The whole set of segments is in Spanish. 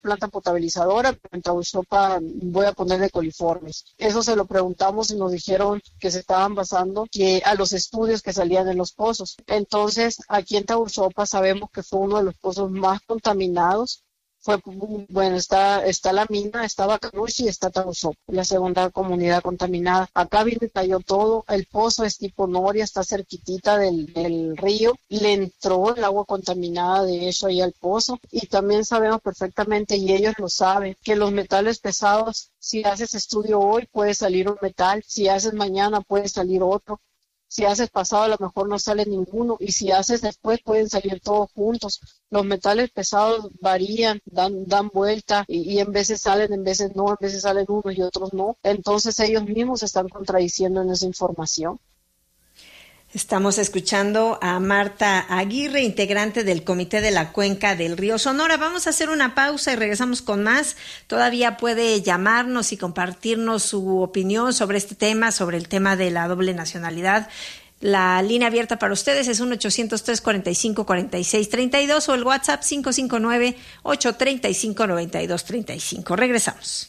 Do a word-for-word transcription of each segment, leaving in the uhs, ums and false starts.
planta potabilizadora, pero en Tahuizopa voy a ponerle coliformes. Eso se lo preguntamos y nos dijeron que se estaban basando que a los estudios que salían en los pozos. Entonces, aquí en Tahuizopa sabemos que fue uno de los pozos más contaminados. Fue, bueno, está está la mina, está Bacanuchi y está Tahuizopa, la segunda comunidad contaminada. Acá vino y cayó todo. El pozo es tipo Noria, está cerquitita del, del río. Le entró el agua contaminada de eso ahí al pozo. Y también sabemos perfectamente, y ellos lo saben, que los metales pesados, si haces estudio hoy, puede salir un metal. Si haces mañana, puede salir otro. Si haces pasado, a lo mejor no sale ninguno, y si haces después, pueden salir todos juntos. Los metales pesados varían, dan dan vuelta, y, y en veces salen, en veces no, en veces salen unos y otros no. Entonces ellos mismos se están contradiciendo en esa información. Estamos escuchando a Marta Aguirre, integrante del Comité de la Cuenca del Río Sonora. Vamos a hacer una pausa y regresamos con más. Todavía puede llamarnos y compartirnos su opinión sobre este tema, sobre el tema de la doble nacionalidad. La línea abierta para ustedes es uno ochocientos, trescientos cuarenta y cinco, cuarenta y seis treinta y dos o el WhatsApp cinco cinco nueve, ocho tres cinco, nueve dos tres cinco. Regresamos.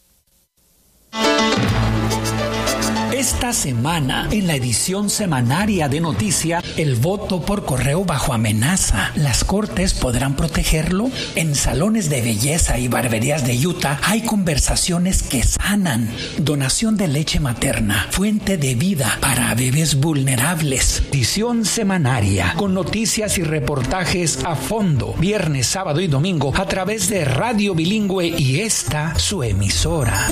Esta semana, en la edición semanaria de Noticia, el voto por correo bajo amenaza. ¿Las cortes podrán protegerlo? En salones de belleza y barberías de Utah hay conversaciones que sanan. Donación de leche materna, fuente de vida para bebés vulnerables. Edición semanaria, con noticias y reportajes a fondo, viernes, sábado y domingo, a través de Radio Bilingüe y esta, su emisora.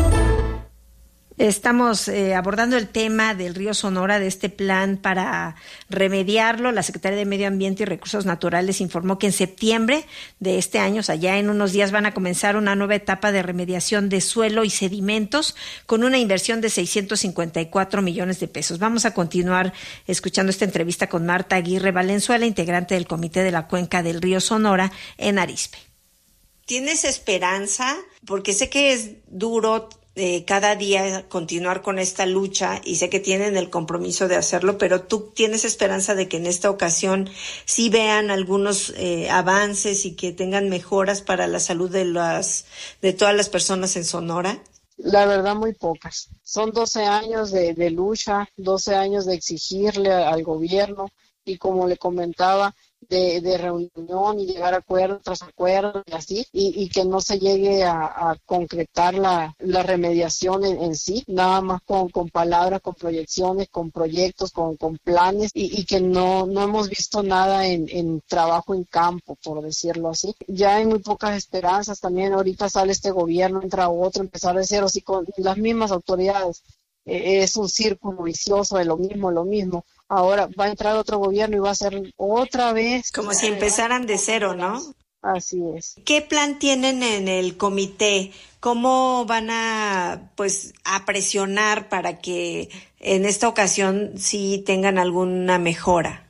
Estamos eh, abordando el tema del río Sonora, de este plan para remediarlo. La Secretaría de Medio Ambiente y Recursos Naturales informó que en septiembre de este año, o sea, ya en unos días, van a comenzar una nueva etapa de remediación de suelo y sedimentos con una inversión de seiscientos cincuenta y cuatro millones de pesos. Vamos a continuar escuchando esta entrevista con Marta Aguirre Valenzuela, integrante del Comité de la Cuenca del río Sonora en Arizpe. ¿Tienes esperanza? Porque sé que es duro Eh, cada día continuar con esta lucha y sé que tienen el compromiso de hacerlo, pero tú tienes esperanza de que en esta ocasión sí vean algunos eh, avances y que tengan mejoras para la salud de las de todas las personas en Sonora. La verdad, muy pocas. Son doce años de, de lucha, doce años de exigirle al gobierno y, como le comentaba, de, de reunión y llegar a acuerdo tras acuerdo y así, y, y que no se llegue a, a concretar la, la remediación en, en sí, nada más con, con palabras, con proyecciones, con proyectos, con, con planes, y, y que no, no hemos visto nada en, en trabajo en campo, por decirlo así. Ya hay muy pocas esperanzas. También ahorita sale este gobierno, entra otro, empezar de cero, así con las mismas autoridades. Eh, es un círculo vicioso de lo mismo, lo mismo. Ahora va a entrar otro gobierno y va a ser otra vez. Como si empezaran de cero, ¿no? Así es. ¿Qué plan tienen en el comité? ¿Cómo van a, pues, a presionar para que en esta ocasión sí tengan alguna mejora?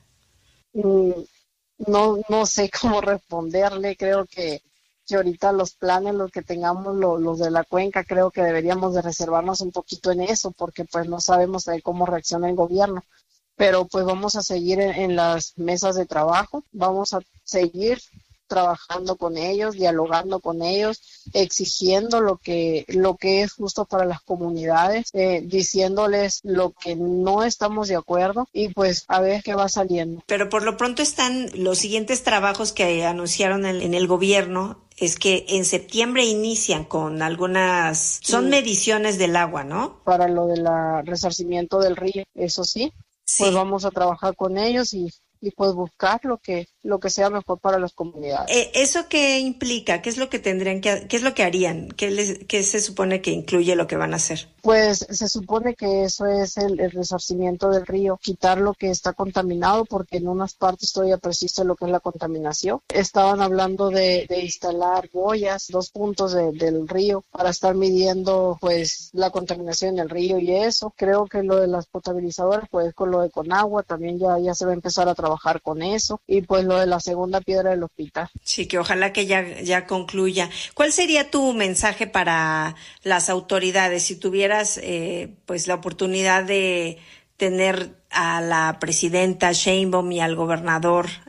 Mm, no, no sé cómo responderle. Creo que que ahorita los planes, los que tengamos lo, los de la cuenca, creo que deberíamos de reservarnos un poquito en eso, porque pues no sabemos de cómo reacciona el gobierno. Pero pues vamos a seguir en, en las mesas de trabajo, vamos a seguir trabajando con ellos, dialogando con ellos, exigiendo lo que lo que es justo para las comunidades, eh, diciéndoles lo que no estamos de acuerdo y pues a ver qué va saliendo. Pero por lo pronto están los siguientes trabajos que anunciaron en, en el gobierno. Es que en septiembre inician con algunas, son mediciones del agua, ¿no? Para lo del resarcimiento del río, eso sí, sí, pues vamos a trabajar con ellos y, y pues buscar lo que lo que sea mejor para las comunidades. Eh, ¿Eso qué implica? ¿Qué es lo que tendrían que, qué es lo que harían? ¿Qué, les, qué se supone que incluye lo que van a hacer? Pues se supone que eso es el, el resarcimiento del río, quitar lo que está contaminado, porque en unas partes todavía persiste lo que es la contaminación. Estaban hablando de, de instalar boyas, dos puntos de, del río, para estar midiendo pues la contaminación en el río y eso. Creo que lo de las potabilizadoras, pues con lo de Conagua también ya, ya se va a empezar a trabajar con eso, y pues lo de la segunda piedra del hospital. Sí, que ojalá que ya, ya concluya. ¿Cuál sería tu mensaje para las autoridades si tuvieras eh, pues la oportunidad de tener a la presidenta Sheinbaum y al gobernador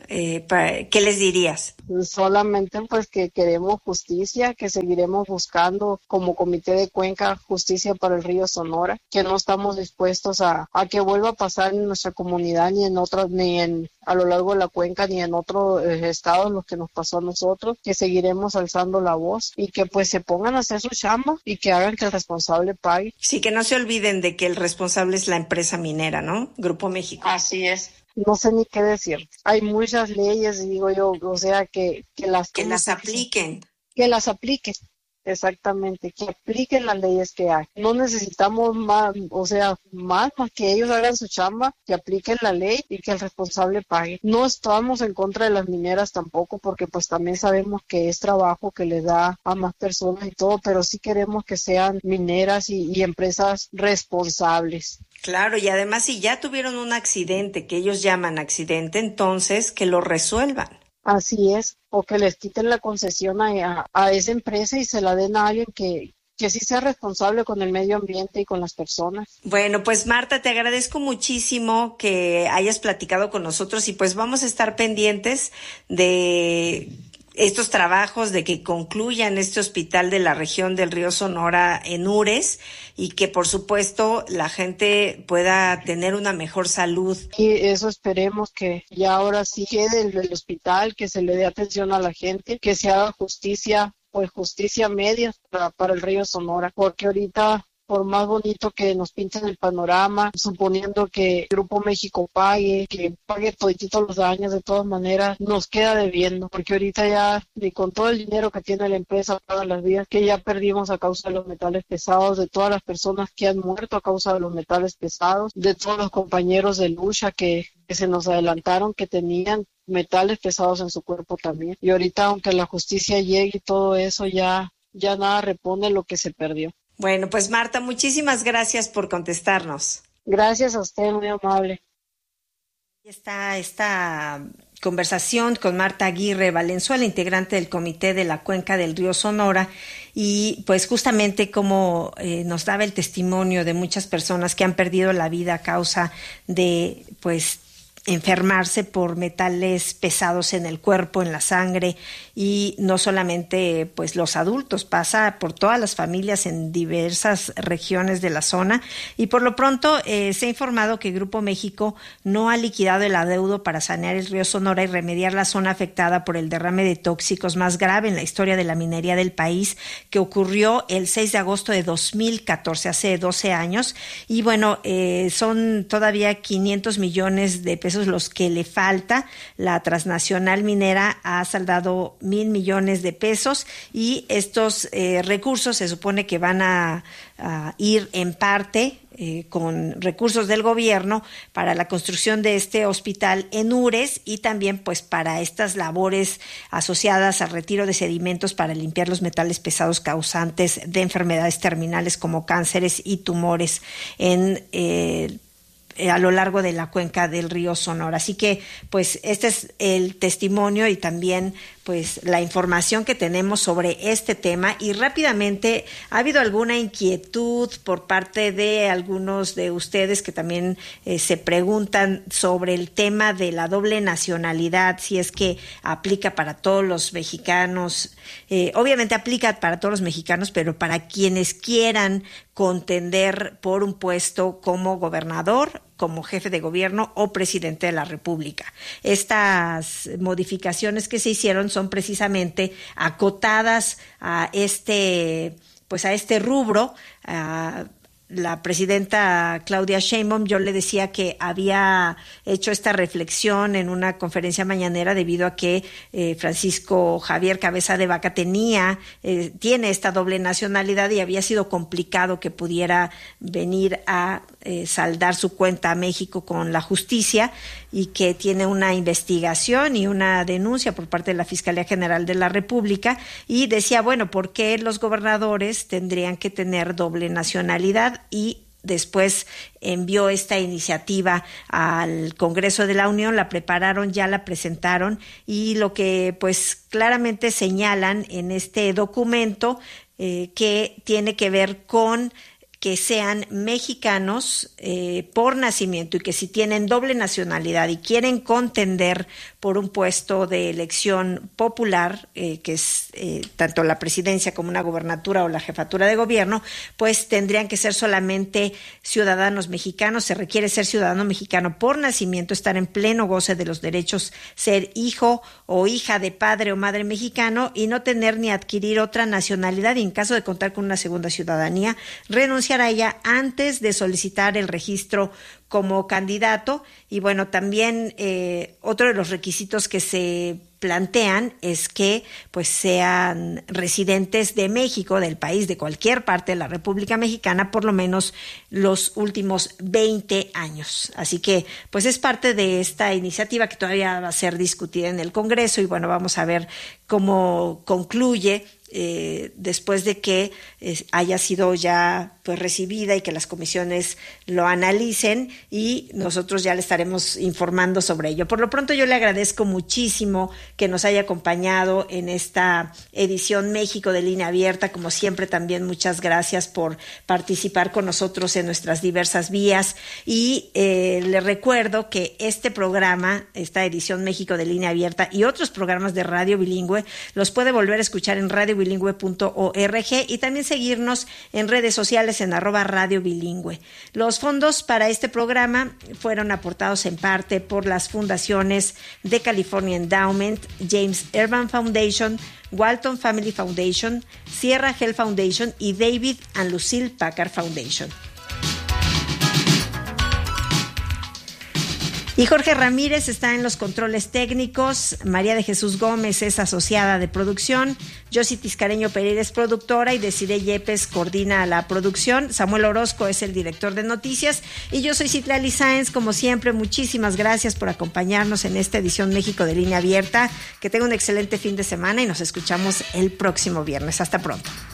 eh, pa, ¿qué les dirías? Solamente pues que queremos justicia, que seguiremos buscando como Comité de Cuenca justicia para el río Sonora, que no estamos dispuestos a, a que vuelva a pasar en nuestra comunidad ni en otras, ni en a lo largo de la cuenca ni en otros eh, estados lo que nos pasó a nosotros, que seguiremos alzando la voz y que pues se pongan a hacer su chamba y que hagan que el responsable pague. Sí, que no se olviden de que el responsable es la empresa minera, ¿no? Grupo México. Así es. No sé ni qué decir. Hay muchas leyes, digo yo, o sea, que, que las... Que las apliquen. Que las apliquen, exactamente, que apliquen las leyes que hay. No necesitamos más, o sea, más, más que ellos hagan su chamba, que apliquen la ley y que el responsable pague. No estamos en contra de las mineras tampoco, porque pues también sabemos que es trabajo que le da a más personas y todo, pero sí queremos que sean mineras y, y empresas responsables. Claro, y además si ya tuvieron un accidente, que ellos llaman accidente, entonces que lo resuelvan. Así es, o que les quiten la concesión a, a esa empresa y se la den a alguien que, que sí sea responsable con el medio ambiente y con las personas. Bueno, pues Marta, te agradezco muchísimo que hayas platicado con nosotros y pues vamos a estar pendientes de estos trabajos, de que concluyan este hospital de la región del río Sonora en Ures y que por supuesto la gente pueda tener una mejor salud. Y eso esperemos, que ya ahora sí quede el, el hospital, que se le dé atención a la gente, que se haga justicia, pues justicia media para, para el río Sonora, porque ahorita, por más bonito que nos pinten el panorama, suponiendo que Grupo México pague, que pague todititos los daños, de todas maneras nos queda debiendo, porque ahorita ya, y con todo el dinero que tiene la empresa, todas las vidas que ya perdimos a causa de los metales pesados, de todas las personas que han muerto a causa de los metales pesados, de todos los compañeros de lucha que, que se nos adelantaron, que tenían metales pesados en su cuerpo también. Y ahorita, aunque la justicia llegue y todo eso, ya, ya nada repone lo que se perdió. Bueno, pues Marta, muchísimas gracias por contestarnos. Gracias a usted, muy amable. Está esta conversación con Marta Aguirre Valenzuela, integrante del Comité de la Cuenca del Río Sonora, y pues justamente como eh, nos daba el testimonio de muchas personas que han perdido la vida a causa de pues enfermarse por metales pesados en el cuerpo, en la sangre, y no solamente pues los adultos, pasa por todas las familias en diversas regiones de la zona. Y por lo pronto eh, se ha informado que Grupo México no ha liquidado el adeudo para sanear el río Sonora y remediar la zona afectada por el derrame de tóxicos más grave en la historia de la minería del país, que ocurrió el seis de agosto de dos mil catorce, hace doce años. Y bueno, eh, son todavía quinientos millones de pesos los que le falta. La transnacional minera ha saldado mil millones de pesos y estos eh, recursos se supone que van a, a ir en parte eh, con recursos del gobierno para la construcción de este hospital en Ures y también pues para estas labores asociadas al retiro de sedimentos para limpiar los metales pesados causantes de enfermedades terminales como cánceres y tumores en eh, a lo largo de la cuenca del río Sonora. Así que pues este es el testimonio y también pues la información que tenemos sobre este tema. Y rápidamente, ¿ha habido alguna inquietud por parte de algunos de ustedes que también eh, se preguntan sobre el tema de la doble nacionalidad, si es que aplica para todos los mexicanos? Eh, obviamente aplica para todos los mexicanos, pero para quienes quieran contender por un puesto como gobernador, como jefe de gobierno o presidente de la República. Estas modificaciones que se hicieron son precisamente acotadas a este, pues a este rubro. A la presidenta Claudia Sheinbaum, yo le decía que había hecho esta reflexión en una conferencia mañanera debido a que eh, Francisco Javier Cabeza de Vaca tenía, eh, tiene esta doble nacionalidad y había sido complicado que pudiera venir a eh, saldar su cuenta a México con la justicia, y que tiene una investigación y una denuncia por parte de la Fiscalía General de la República, y decía, bueno, ¿por qué los gobernadores tendrían que tener doble nacionalidad? Y después envió esta iniciativa al Congreso de la Unión, la prepararon, ya la presentaron, y lo que pues claramente señalan en este documento eh, que tiene que ver con que sean mexicanos eh, por nacimiento, y que si tienen doble nacionalidad y quieren contender por un puesto de elección popular, eh, que es eh, tanto la presidencia como una gobernatura o la jefatura de gobierno, pues tendrían que ser solamente ciudadanos mexicanos. Se requiere ser ciudadano mexicano por nacimiento, estar en pleno goce de los derechos, ser hijo o hija de padre o madre mexicano y no tener ni adquirir otra nacionalidad, y en caso de contar con una segunda ciudadanía, renunciar a ella antes de solicitar el registro como candidato. Y bueno, también eh, otro de los requisitos que se plantean es que pues sean residentes de México, del país, de cualquier parte de la República Mexicana, por lo menos los últimos veinte años. Así que pues es parte de esta iniciativa que todavía va a ser discutida en el Congreso, y bueno, vamos a ver cómo concluye eh, después de que eh, haya sido ya pues recibida y que las comisiones lo analicen, y nosotros ya le estaremos informando sobre ello. Por lo pronto yo le agradezco muchísimo que nos haya acompañado en esta edición México de Línea Abierta. Como siempre, también muchas gracias por participar con nosotros en nuestras diversas vías, y eh, le recuerdo que este programa, esta edición México de Línea Abierta y otros programas de Radio Bilingüe los puede volver a escuchar en radio bilingüe punto org, y también seguirnos en redes sociales en arroba Radio Bilingüe. Los fondos para este programa fueron aportados en parte por las fundaciones de California Endowment, James Urban Foundation, Walton Family Foundation, Sierra Health Foundation y David and Lucille Packard Foundation. Y Jorge Ramírez está en los controles técnicos, María de Jesús Gómez es asociada de producción, Josie Tiscareño Pereira es productora y Desiree Yepes coordina la producción, Samuel Orozco es el director de noticias y yo soy Citlali Sáenz. Como siempre, muchísimas gracias por acompañarnos en esta edición México de Línea Abierta. Que tenga un excelente fin de semana y nos escuchamos el próximo viernes. Hasta pronto.